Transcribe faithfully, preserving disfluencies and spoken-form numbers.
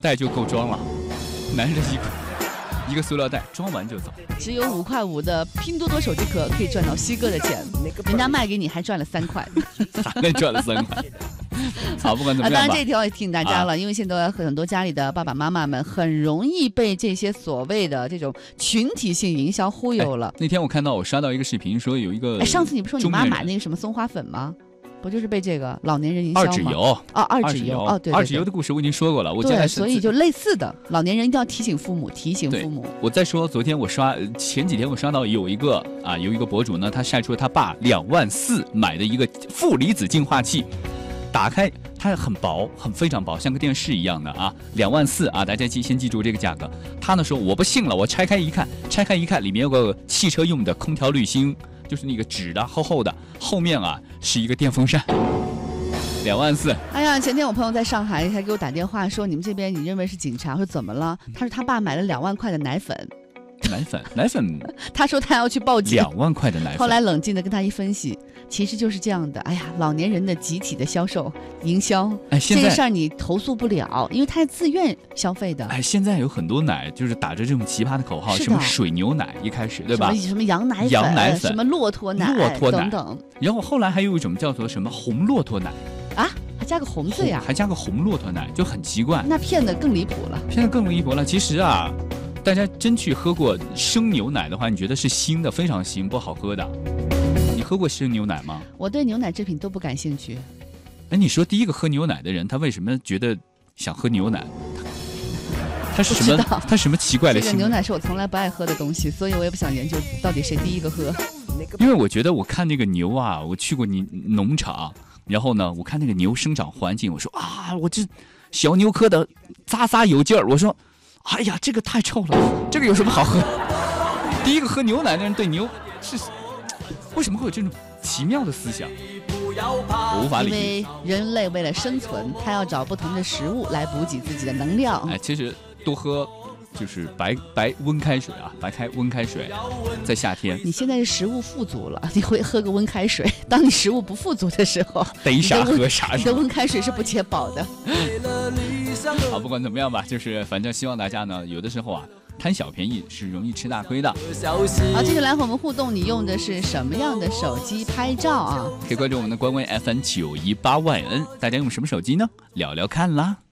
袋就够装了，拿着一个一个塑料袋装完就走。 只有五块五的拼多多手机壳可以赚到西哥的钱，人家卖给你还赚了三块， 咋能赚了三块？好，不管怎么样吧、 啊、当然这条也提醒大家了、啊，因为现在很多家里的爸爸妈妈们很容易被这些所谓的这种群体性营销忽悠了。 那天我看到我刷到一个视频，说有一个哎，上次你不说你妈买那个什么松花粉吗？不就是被这个老年人营销吗？ 二指油哦，二指油哦，对， 二指油的故事我已经说过了。我对，所以就类似的，老年人一定要提醒父母，提醒父母。 我再说，昨天我刷，前几天我刷到有一个啊，有一个博主呢，他晒出了他爸两万四买的一个负离子净化器，打开它很薄，很非常薄，像个电视一样的啊，两万四啊，大家记先记住这个价格。他呢说我不信了，我拆开一看，拆开一看，里面有个汽车用的空调滤芯。就是那个纸的厚厚的，后面啊是一个电风扇，两万四。 哎呀，前天我朋友在上海还给我打电话说，你们这边你认为是警察？我说怎么了？他说他爸买了两万块的奶粉。 奶粉，奶粉。 他说他要去报警。 两万块的奶粉。 后来冷静的跟他一分析，其实就是这样的。哎呀，老年人的集体的销售营销， 哎，现在这事儿你投诉不了，因为他是自愿消费的。 哎，现在有很多奶就是打着这种奇葩的口号，什么水牛奶一开始对吧？ 什么什么羊奶粉、 羊奶粉、 什么骆驼奶、 骆驼奶等等。 然后后来还有一种叫做什么红骆驼奶啊，还加个红字呀？ 还加个红骆驼奶，就很奇怪。 那骗得更离谱了。 骗得更离谱了。其实啊。大家真去喝过生牛奶的话，你觉得是腥的，非常腥，不好喝的。你喝过生牛奶吗？ 我对牛奶制品都不感兴趣。 哎，你说第一个喝牛奶的人，他为什么觉得想喝牛奶？他是什么？他什么奇怪的心？ 这个牛奶是我从来不爱喝的东西，所以我也不想研究到底谁第一个喝。 因为我觉得我看那个牛啊，我去过你农场，然后呢，我看那个牛生长环境，我说啊，我这小牛科的咂咂有劲儿，我说。哎呀，这个太臭了，这个有什么好喝？第一个喝牛奶的人对牛是为什么会有这种奇妙的思想？我无法理解。 因为人类为了生存，他要找不同的食物来补给自己的能量。 哎，其实多喝就是白白温开水啊，白开温开水，在夏天。 你现在是食物富足了，你会喝个温开水。当你食物不富足的时候， 逮啥喝啥。 你的温开水是不解饱的。 好，不管怎么样吧，就是反正希望大家呢，有的时候啊，贪小便宜是容易吃大亏的。 好，接下来和我们互动，你用的是什么样的手机拍照啊？ 可以关注我们的官微 F M 九一八万 N， 大家用什么手机呢？聊聊看啦。